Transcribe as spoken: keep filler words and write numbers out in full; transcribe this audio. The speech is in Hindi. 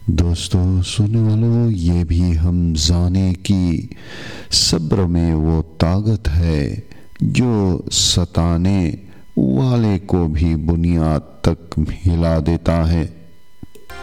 दोस्तों सुनने वालों, ये भी हम जाने कि सब्र में वो ताकत है जो सताने वाले को भी बुनियाद तक हिला देता है।